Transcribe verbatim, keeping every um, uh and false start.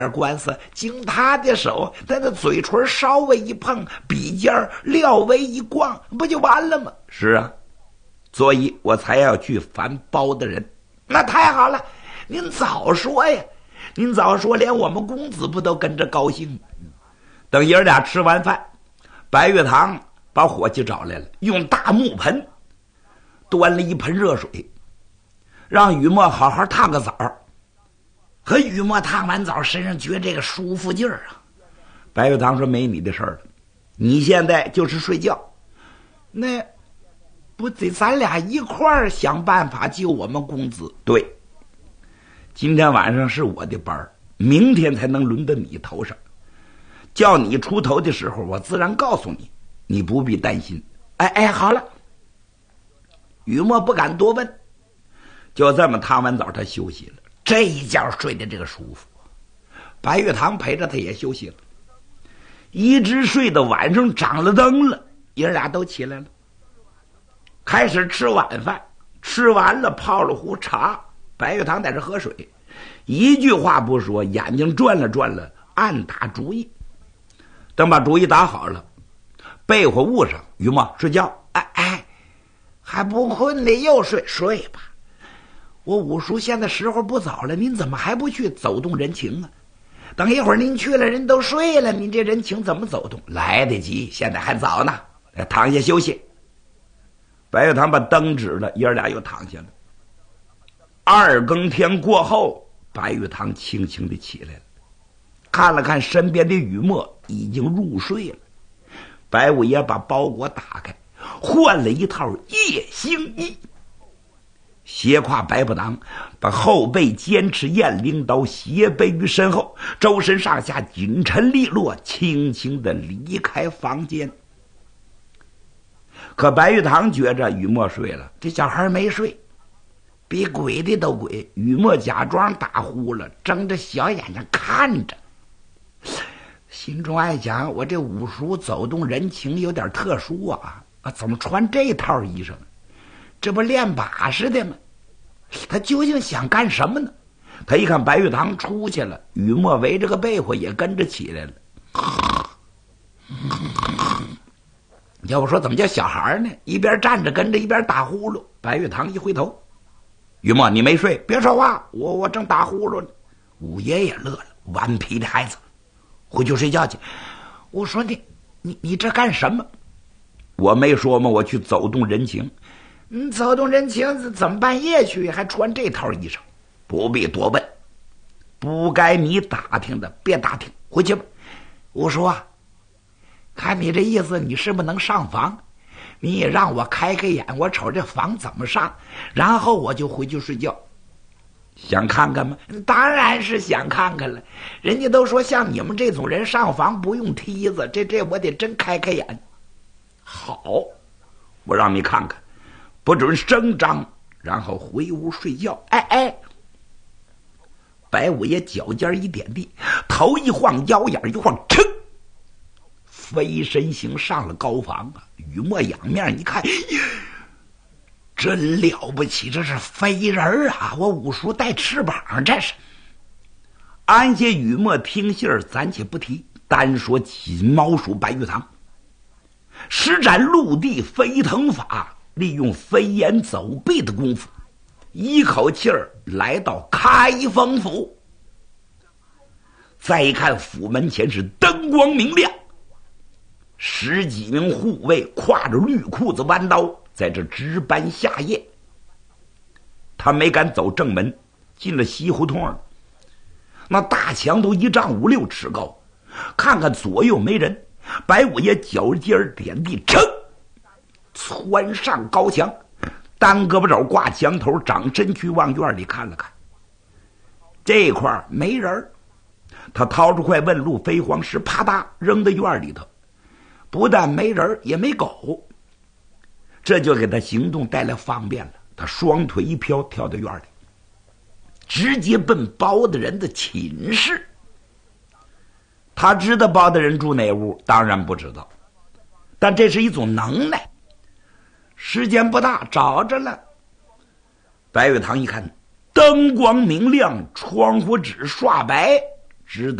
官司经他的手，他的嘴唇稍微一碰，笔尖略微一逛，不就完了吗？是啊，所以我才要去烦包大人。那太好了，您早说呀！您早说，连我们公子不都跟着高兴吗？等爷儿俩吃完饭，白玉堂把伙计找来了，用大木盆端了一盆热水，让雨墨好好烫个澡。和雨墨烫完澡，身上觉这个舒服劲儿啊。白玉堂说：“没你的事儿了，你现在就是睡觉。那不得咱俩一块儿想办法救我们公子？对，今天晚上是我的班，明天才能轮到你头上。叫你出头的时候，我自然告诉你，你不必担心。哎哎，好了。”雨墨不敢多问，就这么烫完澡，他休息了。这一觉睡得这个舒服，白玉堂陪着他也休息了，一直睡到晚上长了灯了，爷俩都起来了，开始吃晚饭。吃完了，泡了壶茶，白玉堂在这喝水，一句话不说，眼睛转了转了，暗打主意。等把主意打好了，被窝捂上，于墨睡觉。哎哎，还不困的又睡，睡吧。我五叔现在时候不早了，您怎么还不去走动人情啊？等一会儿您去了，人都睡了，您这人情怎么走动？来得及，现在还早呢，躺下休息。白玉堂把灯指了，爷儿俩又躺下了。二更天过后，白玉堂轻轻地起来了，看了看身边的雨墨，已经入睡了。白五爷把包裹打开，换了一套夜行衣，斜挎白不当，把后背尖持雁翎刀斜背于身后，周身上下紧沉利落，轻轻地离开房间。可白玉堂觉着雨墨睡了，这小孩没睡，比鬼的都鬼。雨墨假装打呼了，睁着小眼睛看着，心中爱讲：我这五叔走动人情有点特殊啊，啊，怎么穿这套衣裳？这不练把式的吗？他究竟想干什么呢？他一看白玉堂出去了，雨墨围着个被窝也跟着起来了。要不说怎么叫小孩呢？一边站着跟着一边打呼噜。白玉堂一回头：“雨墨，你没睡？别说话，我我正打呼噜呢。”五爷也乐了：“顽皮的孩子，回去睡觉去。”我说你你你这干什么？我没说吗？我去走动人情。你走动人情怎么半夜去？还穿这套衣裳？不必多问，不该你打听的别打听，回去吧。我说啊，看你这意思，你是不是能上房？你也让我开开眼，我瞅这房怎么上，然后我就回去睡觉。想看看吗？当然是想看看了。人家都说像你们这种人上房不用梯子，这这我得真开开眼。好，我让你看看，不准声张，然后回屋睡觉。哎哎，白五爷脚尖一点地，头一晃，腰眼一晃，噌，飞身行上了高房啊！雨墨仰面一看，真了不起，这是飞人啊！我五叔带翅膀，这是。安些雨墨听信儿，暂且不提，单说锦毛鼠白玉堂，施展陆地飞腾法，利用飞檐走壁的功夫，一口气儿来到开封府。再一看府门前是灯光明亮，十几名护卫挎着绿裤子弯刀在这值班下夜。他没敢走正门，进了西胡同了。那大墙都一丈五六尺高，看看左右没人，白五爷脚尖点地，噌，窜上高墙，单胳膊肘挂墙头，长身躯往院里看了看，这块没人。他掏出块问路飞黄石，啪嗒扔在院里头，不但没人也没狗，这就给他行动带来方便了。他双腿一飘，跳到院里，直接奔包大人的寝室。他知道包大人住哪屋？当然不知道，但这是一种能耐。时间不大，找着了。白玉堂一看，灯光明亮，窗户纸刷白， 值得。